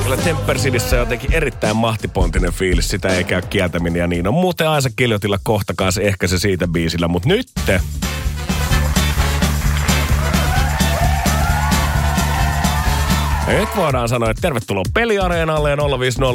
kyllä Tempersidissä jotenkin erittäin mahtipontinen fiilis. Sitä ei käy kieltäminen ja niin on. Muuten Aisa Kiljotilla kohtakaan se ehkä se siitä biisillä, mutta nytte. Nyt voidaan sanoa, että tervetuloa Peliareenalle ja 050501719.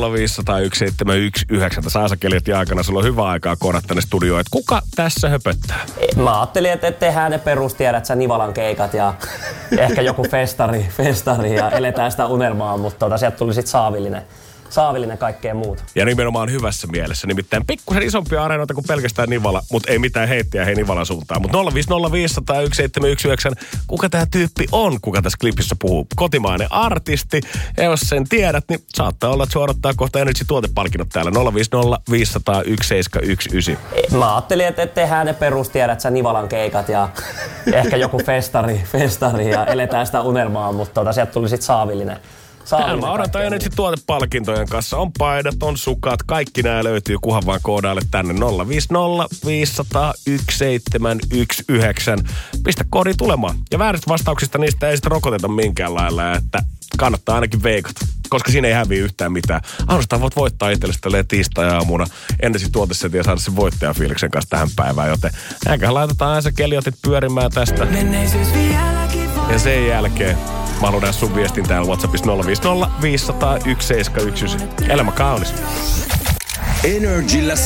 Tässä Aisa Kiljotin aikana sulla on hyvä aikaa koodata tänne studioon, että kuka tässä höpöttää? Mä ajattelin, että tehdään ne perustiedät, sä Nivalan keikat ja ehkä joku festari ja eletään sitä unelmaa, mutta sieltä tuli sitten saavillinen kaikkea muuta. Ja nimenomaan hyvässä mielessä. Nimittäin pikkusen isompia areenoita kuin pelkästään Nivala, mutta ei mitään heittiä hei Nivalan suuntaan. Mutta 050501719, kuka tämä tyyppi on, kuka tässä klipissä puhuu? Kotimainen artisti. Ja jos sen tiedät, niin saattaa olla, että se odottaa kohta Energy-tuotepalkinnot täällä. 050501719. Mä ajattelin, että tehdään ne perustiedät, sä Nivalan keikat ja ehkä joku festari ja eletään sitä unelmaa, mutta sieltä tuli sitten saavillinen. Mä odotan nyt tuotepalkintojen kanssa. On paidat, on sukat, kaikki nämä löytyy, kunhan vaan koodaille tänne 050501719. Pistä koodi tulemaan. Ja vääristä vastauksista niistä ei sitten rokoteta minkään lailla, että kannattaa ainakin veikata, koska siinä ei häviä yhtään mitään. Ainoastaan voit voittaa itsellesi tälleen tiistai-aamuna ennen tuotesetin ja saada sen voittajafiiliksen kanssa tähän päivään, joten eiköhän laitetaan Aisa Kiljotit pyörimään tästä. Ja sen jälkeen mä haluan nähdä sun viestin täällä WhatsAppissa 050501719. Elämä kaunis. Energillä